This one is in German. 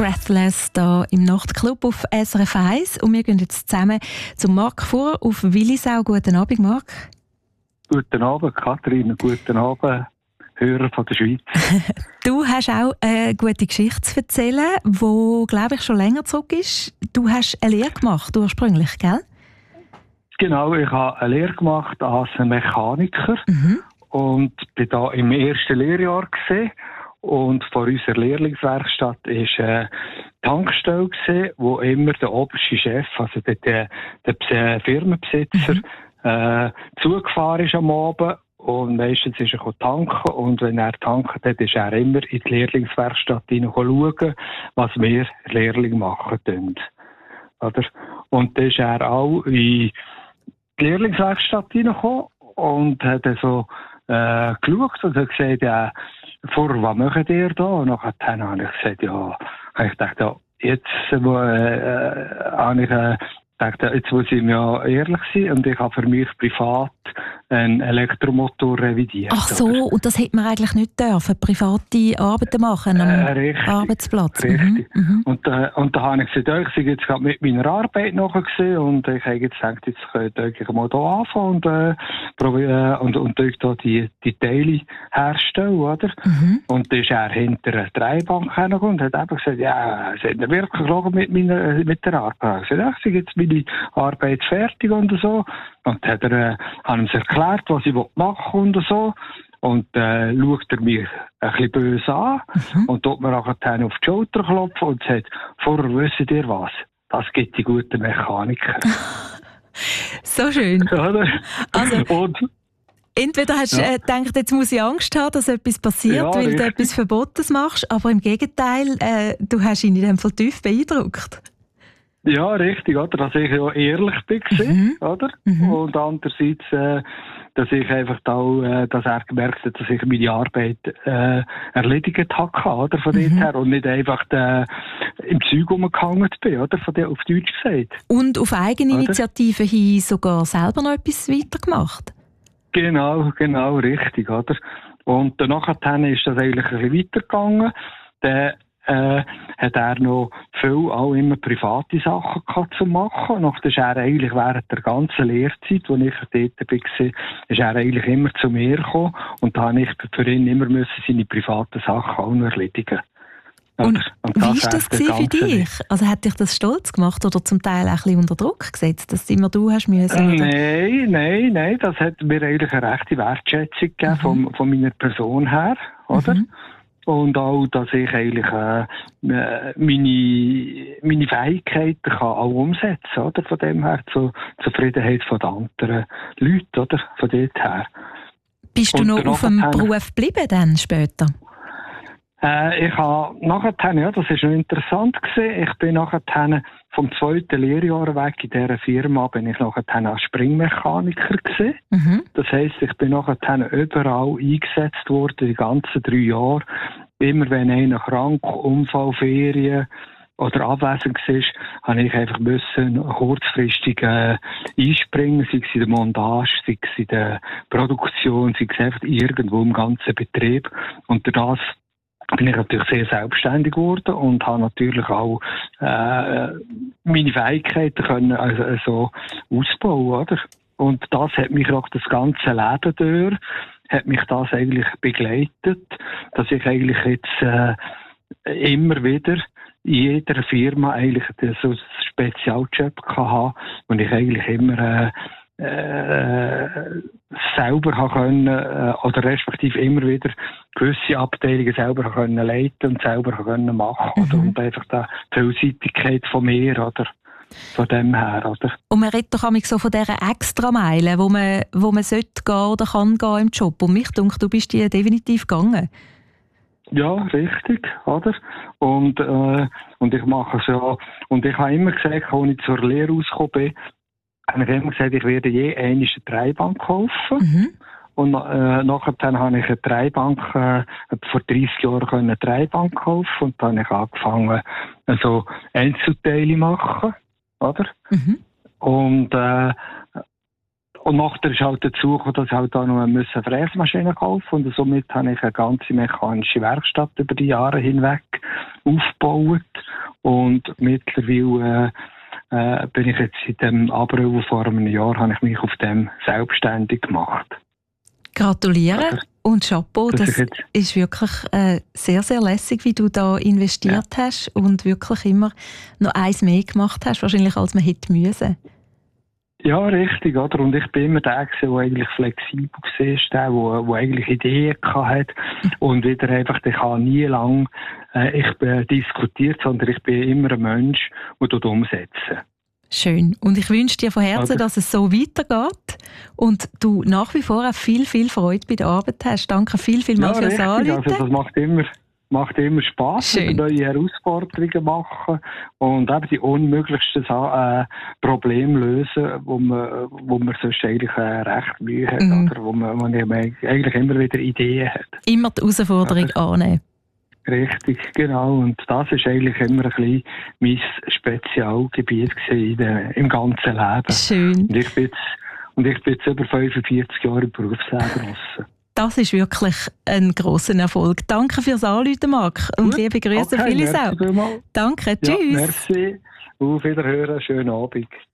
Breathless hier im Nachtclub auf SRF 1 und wir gehen jetzt zusammen zum Marc Fuhrer auf Willisau. Guten Abend, Marc. Guten Abend, Kathrin. Guten Abend, Hörer von der Schweiz. Du hast auch eine gute Geschichte zu erzählen, die, glaube ich, schon länger zurück ist. Du hast eine Lehre gemacht, ursprünglich, gell? Genau, ich habe eine Lehre gemacht als Mechaniker und bin da im ersten Lehrjahr gewesen. Und vor unserer Lehrlingswerkstatt war eine Tankstelle gewesen, wo immer der oberste Chef, also der Firmenbesitzer, zugefahren ist am Abend. Und meistens ist er tanken. Und wenn er tankt hat, ist er immer in die Lehrlingswerkstatt schauen, was wir Lehrlinge machen. Oder? Und dann ist er auch in die Lehrlingswerkstatt reingekommen und hat so geschaut und hat gesagt, ja, was macht ihr da? Und nachher habe ich gesagt, ja, ich dachte, ja, jetzt habe ich gedacht, jetzt muss ich mir ehrlich sein und ich habe für mich privat einen Elektromotor revidiert. Ach so, oder? Und das hätte man eigentlich nicht dürfen, private Arbeiten machen am Arbeitsplatz. Richtig. Und da habe ich gesagt, ja, ich bin jetzt gerade mit meiner Arbeit nachgesehen und ich habe jetzt gedacht, jetzt könnte ich mal hier anfangen und da die Teile herstellen, oder? Und dann ist er hinter einer Dreibank hergekommen und hat einfach gesagt, ja, sind wir wirklich schauen mit der Arbeit? Ich habe gesagt, ich jetzt meine Arbeit fertig und so. Und hat haben ihm erklärt, was ich machen will und so. Und schaut er mich ein bisschen böse an und tut mir nachher auf die Schulter klopfen und sagt, vorher wisst ihr was? Das gibt die guten Mechaniker. So schön. Oder? Also, entweder hast du gedacht, jetzt muss ich Angst haben, dass etwas passiert, weil du etwas Verbotenes machst, aber im Gegenteil, du hast ihn in dem Fall tief beeindruckt. Ja, richtig, oder? Dass ich ja ehrlich bin, oder? Und andererseits, dass ich einfach da, dass er gemerkt hat, dass ich meine Arbeit erledigt habe, oder? Von dort her. Und nicht einfach im Zeug rumgehangen bin, oder? Auf Deutsch gesagt. Und auf Eigeninitiative hin sogar selber noch etwas weitergemacht? Genau, richtig, oder? Und danach ist das eigentlich ein bisschen weitergegangen. Hat er noch viel auch immer private Sachen gehabt zu machen. Und dann ist er eigentlich während der ganzen Lehrzeit, als ich dort war, ist er eigentlich immer zu mir gekommen. Und da habe ich für ihn immer seine privaten Sachen auch noch erledigen. Und wie war das für dich? Also hat dich das stolz gemacht oder zum Teil auch ein bisschen unter Druck gesetzt, dass immer du hast müssen? Nein. Das hat mir eigentlich eine rechte Wertschätzung gegeben von meiner Person her, oder? Und auch, dass ich eigentlich meine Fähigkeiten kann auch umsetzen kann, oder? Von dem her zur Zufriedenheit von den anderen Leuten, oder? Von dort her. Bist du noch auf dem Beruf geblieben dann später? Ich habe nachher, das ist noch interessant gewesen, ich bin nachher vom 2. Lehrjahr weg in dieser Firma bin ich nachher als Springmechaniker gewesen. Das heisst, ich bin nachher überall eingesetzt worden, die ganzen 3 Jahre. Immer wenn einer krank, Unfall, Ferien oder abwesend war, habe ich einfach kurzfristig einspringen, sei es in der Montage, sei es in der Produktion, sei es einfach irgendwo im ganzen Betrieb. Und durch das bin ich natürlich sehr selbstständig geworden und habe natürlich auch meine Fähigkeiten können also ausbauen, oder? Und das hat mich auch das ganze Leben durch, hat mich das eigentlich begleitet, dass ich eigentlich jetzt immer wieder in jeder Firma eigentlich so einen Spezialjob hatte, wo ich eigentlich immer selber können oder respektive immer wieder gewisse Abteilungen selber können leiten und selber können machen oder? Und einfach die Vielseitigkeit von mir oder von dem her, oder? Und man redet doch so von dieser Extrameile, wo man sollte gehen oder kann gehen im Job. Und mich denkt, du bist die definitiv gegangen. Ja, richtig, oder? Und ich mache es ja. Und ich habe immer gesagt, als ich zur Lehre rausgekommen bin, habe ich immer gesagt, ich werde je eine Dreibank kaufen. Und nachher habe ich eine Dreibank, vor 30 Jahren eine Dreibank kaufen. Und dann habe ich angefangen, also Einzelteile machen, oder? Und nachher ist halt dazu gekommen, dass ich halt auch noch eine Fräsmaschine kaufen musste. Und somit habe ich eine ganze mechanische Werkstatt über die Jahre hinweg aufgebaut. Und mittlerweile bin ich jetzt seit dem April vor einem Jahr, habe ich mich auf dem selbstständig gemacht. Gratuliere und Chapeau, das ist wirklich sehr, sehr lässig, wie du da investiert hast und wirklich immer noch eins mehr gemacht hast, wahrscheinlich als man hätte müssen. Ja, richtig, oder? Und ich bin immer der, der eigentlich flexibel war, der eigentlich Ideen hatte und wieder einfach, ich habe nie lang diskutiert, sondern ich bin immer ein Mensch, der umsetzen. Schön. Und ich wünsche dir von Herzen, dass es so weitergeht und du nach wie vor auch viel, viel Freude bei der Arbeit hast. Danke viel mal fürs Anrufen. Also das macht immer Spass, neue Herausforderungen machen und eben die unmöglichsten Probleme lösen, wo man sonst eigentlich recht Mühe hat oder wo man eigentlich immer wieder Ideen hat. Immer die Herausforderung annehmen. Richtig, genau. Und das ist eigentlich immer ein bisschen mein Spezialgebiet im ganzen Leben. Schön. Und ich bin jetzt über 45 Jahre im Berufsleben draussen. Das ist wirklich ein grosser Erfolg. Danke fürs Anrufen, Marc. Und liebe Grüße, viele auch. Danke, tschüss. Ja, merci. Auf Wiederhören, schönen Abend.